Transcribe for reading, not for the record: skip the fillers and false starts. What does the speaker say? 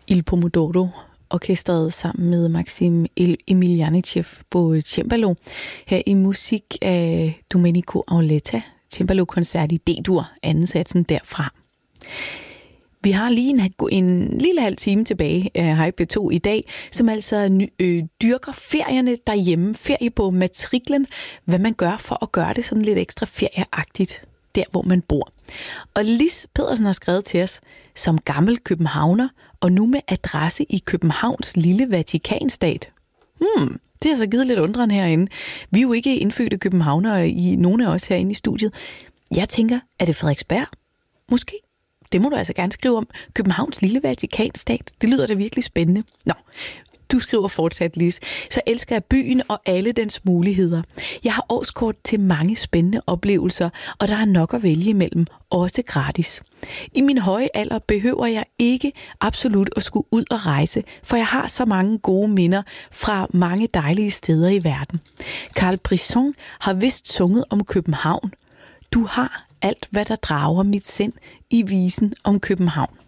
Il Pomodoro orkestret sammen med Maxim Emilianichev på cembalo her i musik af Domenico Auletta, cembalo-koncert i D-dur, anden satsen derfra. Vi har lige en lille halv time tilbage af P2 i dag, som altså dyrker ferierne derhjemme, ferie på matriklen, hvad man gør for at gøre det sådan lidt ekstra ferieagtigt, der hvor man bor. Og Lis Pedersen har skrevet til os, som gammel københavner, og nu med adresse i Københavns lille Vatikanstat. Det har så givet lidt undren herinde. Vi er jo ikke indfødte københavnere i nogle af os herinde i studiet. Jeg tænker, er det Frederiksberg? Måske. Det må du altså gerne skrive om. Københavns lille Vatikanstat. Det lyder da virkelig spændende. Nå, du skriver fortsat, Lis. Så elsker jeg byen og alle dens muligheder. Jeg har årskort til mange spændende oplevelser, og der er nok at vælge imellem, også gratis. I min høje alder behøver jeg ikke absolut at skulle ud og rejse, for jeg har så mange gode minder fra mange dejlige steder i verden. Carl Brisson har vist sunget om København. Du har alt, hvad der drager mit sind i visen om København.